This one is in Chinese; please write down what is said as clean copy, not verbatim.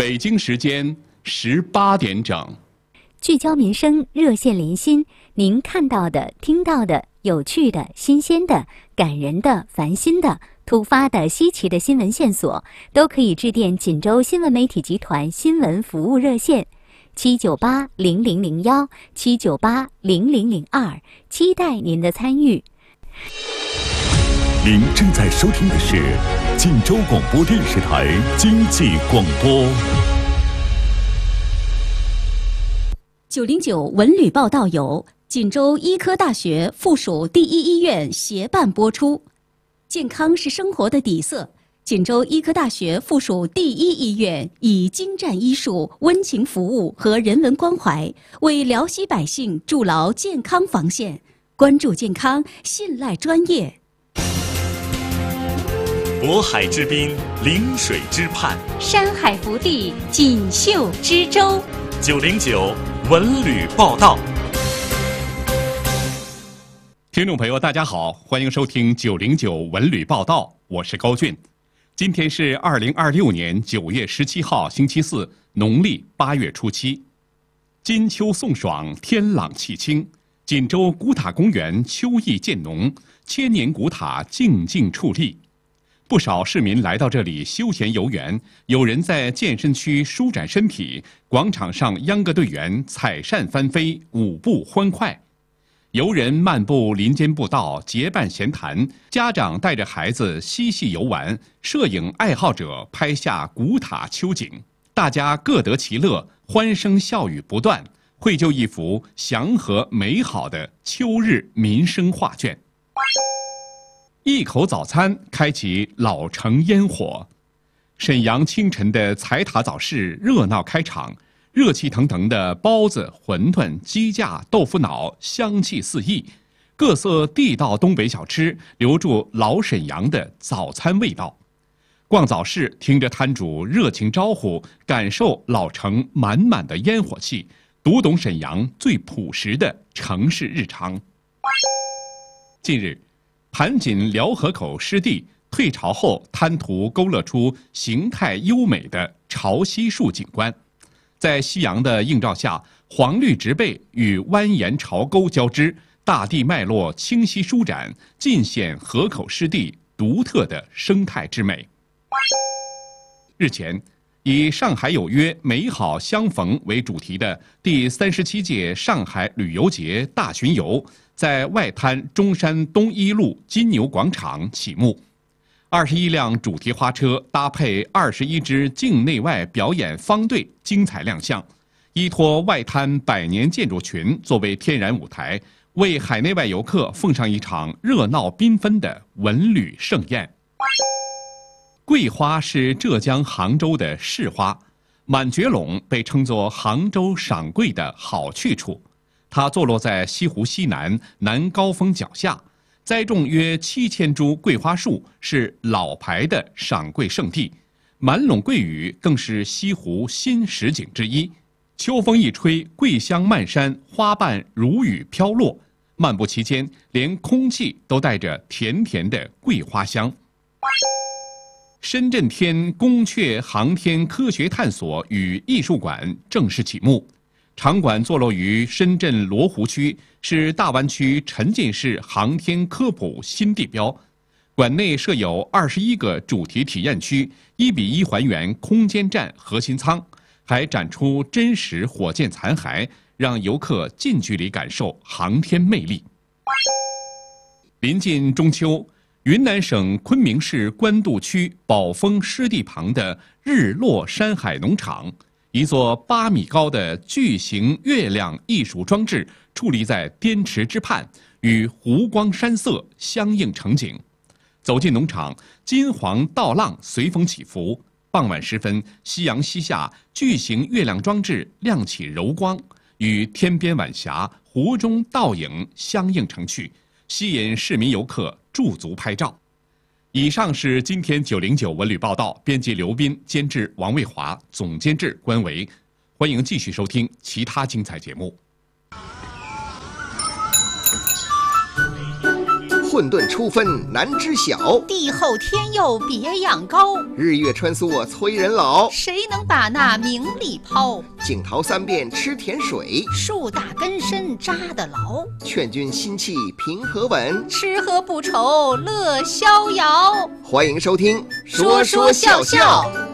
北京时间18点整， 聚焦民生，热线连心，您看到的、听到的、有趣的、新鲜的、感人的、烦心的、突发的、稀奇的新闻线索，都可以致电锦州新闻媒体集团新闻服务热线798-0001、798-0002，期待您的参与。 您正在收听的是锦州广播电视台经济广播。 909文旅报道由锦州医科大学附属第一医院协办播出。健康是生活的底色，锦州医科大学附属第一医院以精湛医术、温情服务和人文关怀，为辽西百姓筑牢健康防线。关注健康，信赖专业。 渤海之滨，临水之畔， 山海福地，锦绣之州。 909文旅报道。 听众朋友，大家好，欢迎收听909文旅报道，我是高俊。今天是2026年9月17号，星期四，农历8月初7。金秋送爽，天朗气清，锦州古塔公园秋意渐浓，千年古塔静静矗立。不少市民来到这里休闲游园，有人在健身区舒展身体，广场上秧歌队员采扇翻飞，舞步欢快。游人漫步林间步道，结伴闲谈，家长带着孩子嬉戏游玩，摄影爱好者拍下古塔秋景，大家各得其乐，欢声笑语不断，绘就一幅祥和美好的秋日民生画卷。一口早餐开启老城烟火，沈阳清晨的财塔早市热闹开场，热气腾腾的包子、馄饨、鸡架、豆腐脑香气四溢，各色地道东北小吃留住老沈阳的早餐味道。逛早市，听着摊主热情招呼，感受老城满满的烟火气，读懂沈阳最朴实的城市日常。近日，盘锦辽河口湿地退潮后，滩涂勾勒出形态优美的潮汐树景观。在夕阳的映照下，黄绿植被与蜿蜒潮沟交织，大地脉络清晰舒展，尽显河口湿地独特的生态之美。日前，以上海有约美好相逢为主题的第37届上海旅游节大巡游在外滩中山东一路金牛广场启幕。21辆主题花车搭配21支境内外表演方队精彩亮相，依托外滩百年建筑群作为天然舞台，为海内外游客奉上一场热闹缤纷的文旅盛宴。桂花是浙江杭州的市花，满觉陇被称作杭州赏桂的好去处。它坐落在西湖西南南高峰脚下，栽种约7000株桂花树，是老牌的赏桂圣地。满陇桂屿更是西湖新实景之一。秋风一吹，桂香漫山，花瓣如雨飘落。漫步期间，连空气都带着甜甜的桂花香。深圳天宫阙航天科学探索与艺术馆正式启幕。场馆坐落于深圳罗湖区，是大湾区沉浸式航天科普新地标。馆内设有21个主题体验区，1:1还原空间站核心舱，还展出真实火箭残骸，让游客近距离感受航天魅力。临近中秋，云南省昆明市官渡区宝丰湿地旁的日落山海农场，一座8米高的巨型月亮艺术装置矗立在滇池之畔，与湖光山色相映成景。走进农场，金黄稻浪随风起伏。傍晚时分，夕阳西下，巨型月亮装置亮起柔光，与天边晚霞、湖中倒影相映成趣，吸引市民游客驻足拍照。以上是今天909文旅报道，编辑刘斌，监制王卫华，总监制关维。欢迎继续收听其他精彩节目。 混沌初分难知晓， 地厚天佑别样高。 日月穿梭催人老， 谁能把那名利抛？ 景陶三遍吃甜水， 树大根深扎得牢。 劝君心气平和稳， 吃喝不愁乐逍遥。 欢迎收听说说笑笑。